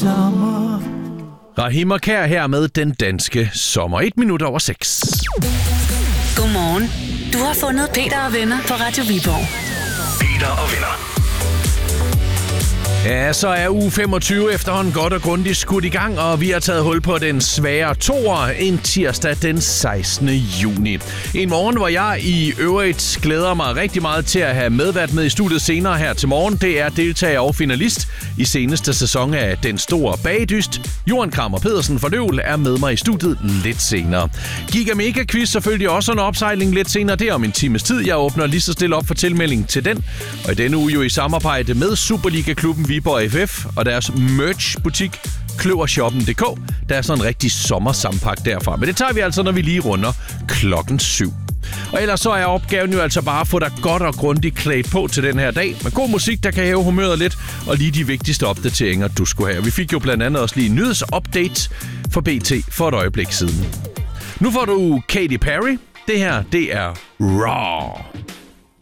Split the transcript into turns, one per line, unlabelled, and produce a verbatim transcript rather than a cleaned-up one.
sommer.
Rahim og Kær her med Den Danske Sommer. Et minut over seks.
Godmorgen. Du har fundet Peter og venner på Radio Viborg.
Peter og venner.
Ja, så er uge femogtyve efterhånden godt og grundigt skudt i gang, og vi har taget hul på den svære toer en tirsdag den sekstende juni. En morgen, hvor jeg i øvrigt glæder mig rigtig meget til at have medvært med i studiet senere her til morgen. Det er deltager og finalist i seneste sæson af Den Store Bagedyst. Johan Kramer Pedersen fra Løvel er med mig i studiet lidt senere. Giga Mega Quiz selvfølgelig også en opsejling lidt senere. Det er om en times tid. Jeg åbner lige så stille op for tilmelding til den. Og i denne uge jo i samarbejde med Superliga-klubben Viborg F F og deres merch-butik kløvershoppen punktum d k. Der er sådan en rigtig sommersampak derfra. Men det tager vi altså, når vi lige runder klokken syv. Og ellers så er opgaven jo altså bare at få dig godt og grundigt klædt på til den her dag. Med god musik, der kan hæve humøret lidt, og lige de vigtigste opdateringer, du skulle have. Vi fik jo blandt andet også lige en nyhedsupdate for B T for et øjeblik siden. Nu får du Katy Perry. Det her, det er Raw.